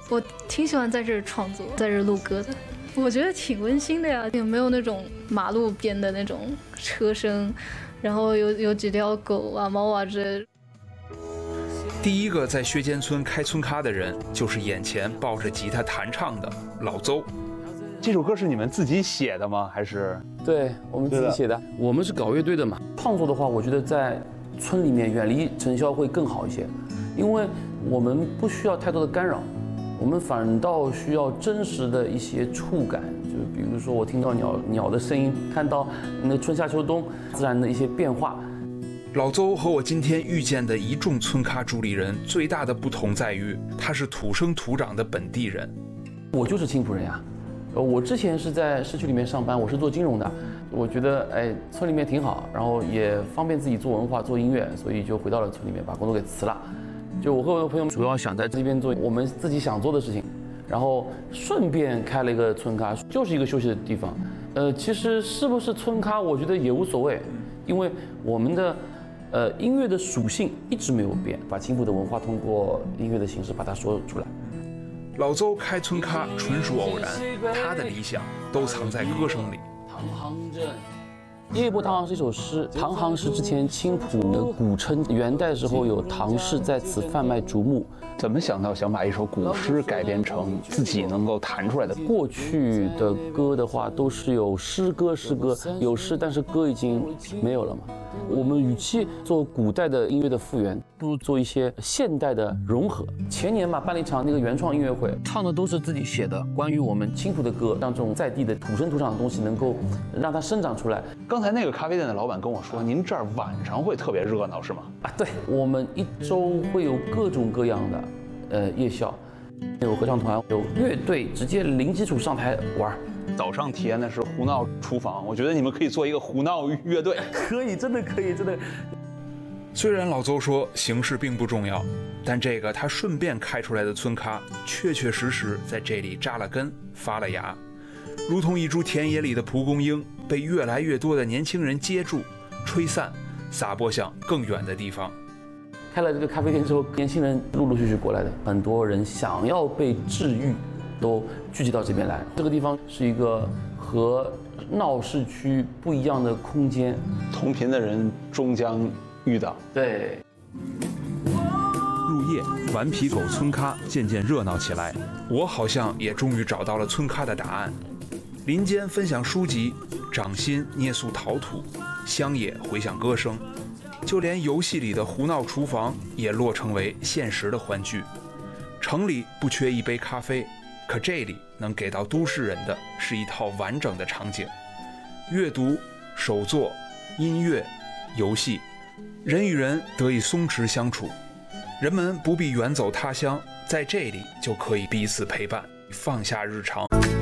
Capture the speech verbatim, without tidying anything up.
我挺喜欢在这儿创作，在这儿录歌的。我觉得挺温馨的呀，有没有那种马路边的那种车声，然后有有几条狗啊、猫啊之类的。 第一个在薛间村开村咖的人，就是眼前抱着吉他弹唱的老邹。 这首歌是你们自己写的吗？还是？ 对，我们自己写的。我们是搞乐队的嘛，创作的话，我觉得在村里面远离尘嚣会更好一些，因为我们不需要太多的干扰。我们反倒需要真实的一些触感，就比如说我听到鸟鸟的声音，看到那春夏秋冬自然的一些变化。 老邹和我今天遇见的一众村咖主理人最大的不同在于，他是土生土长的本地人。 我就是青浦人呀，我之前是在市区里面上班，我是做金融的，我觉得哎村里面挺好，然后也方便自己做文化做音乐，所以就回到了村里面，把工作给辞了。就我和我的朋友主要想在这边做我们自己想做的事情，然后顺便开了一个村咖，就是一个休息的地方。呃，其实是不是村咖，我觉得也无所谓，因为我们的呃音乐的属性一直没有变，把青浦的文化通过音乐的形式把它说出来。 老邹开村咖纯属偶然，他的理想都藏在歌声里。 唐行镇。夜泊唐行是一首诗，唐行是之前青浦的古称，元代时候有唐氏在此贩卖竹木。 怎么想到想把一首古诗改编成自己能够弹出来的？ 过去的歌的话，都是有诗歌，诗歌有诗，但是歌已经没有了嘛。我们与其做古代的音乐的复原，不如做一些现代的融合。前年嘛，办了一场那个原创音乐会，唱的都是自己写的关于我们青浦的歌，让这种在地的土生土长的东西能够让它生长出来。 刚才那个咖啡店的老板跟我说，您这儿晚上会特别热闹，是吗？ 啊，对，我们一周会有各种各样的呃夜校，有合唱团，有乐队，直接零基础上台玩。 早上体验的是胡闹厨房，我觉得你们可以做一个胡闹乐队。 可以，真的可以，真的。 虽然老邹说形式并不重要，但这个他顺便开出来的村咖，确确实实在这里扎了根、发了芽，如同一株田野里的蒲公英，被越来越多的年轻人接住、吹散，撒播向更远的地方。 开了这个咖啡店之后，年轻人陆陆续续过来的，很多人想要被治愈，都聚集到这边来。这个地方是一个和闹市区不一样的空间， 同频的人终将遇到。 对。 入夜，顽皮狗村咖渐渐热闹起来，我好像也终于找到了村咖的答案。林间分享书籍，掌心捏塑陶土，乡野回响歌声，就连游戏里的胡闹厨房也落成为现实的欢聚。城里不缺一杯咖啡，可这里能给到都市人的是一套完整的场景：阅读、手作、音乐、游戏，人与人得以松弛相处。人们不必远走他乡，在这里就可以彼此陪伴，放下日常。